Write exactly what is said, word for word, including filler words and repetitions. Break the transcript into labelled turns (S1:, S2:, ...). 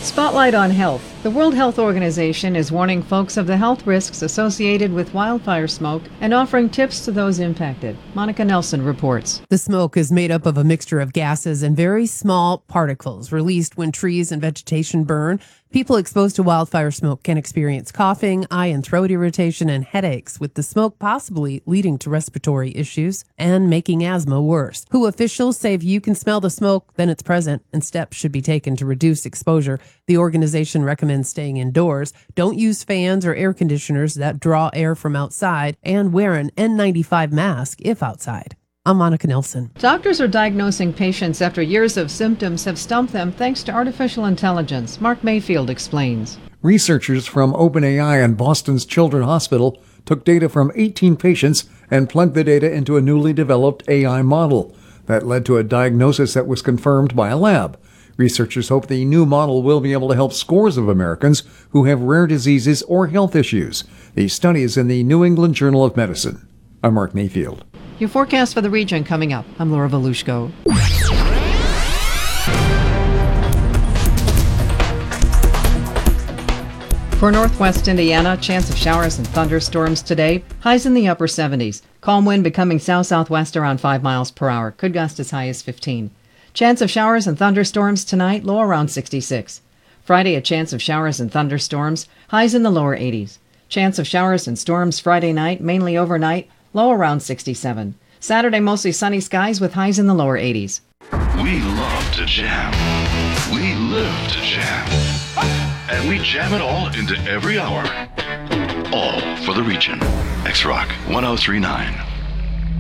S1: Spotlight on health. The World Health Organization is warning folks of the health risks associated with wildfire smoke and offering tips to those impacted. Monica Nelson reports.
S2: The smoke is made up of a mixture of gases and very small particles released when trees and vegetation burn. People exposed to wildfire smoke can experience coughing, eye and throat irritation, and headaches, with the smoke possibly leading to respiratory issues and making asthma worse. W H O officials say if you can smell the smoke, then it's present, and steps should be taken to reduce exposure. The organization recommends staying indoors. Don't use fans or air conditioners that draw air from outside, and wear an N ninety-five mask if outside. I'm Monica Nelson.
S1: Doctors are diagnosing patients after years of symptoms have stumped them thanks to artificial intelligence. Mark Mayfield explains.
S3: Researchers from OpenAI and Boston's Children's Hospital took data from eighteen patients and plugged the data into a newly developed A I model. That led to a diagnosis that was confirmed by a lab. Researchers hope the new model will be able to help scores of Americans who have rare diseases or health issues. The study is in the New England Journal of Medicine. I'm Mark Mayfield.
S1: Your forecast for the region coming up. I'm Laura Volushko. For northwest Indiana, chance of showers and thunderstorms today. Highs in the upper seventies. Calm wind becoming south-southwest around five miles per hour. Could gust as high as fifteen. Chance of showers and thunderstorms tonight, low around sixty-six. Friday, a chance of showers and thunderstorms. Highs in the lower eighties. Chance of showers and storms Friday night, mainly overnight, low around sixty-seven. Saturday, mostly sunny skies with highs in the lower eighties.
S4: We love to jam. We live to jam. And we jam it all into every hour. All for the region. X-Rock one oh three point nine.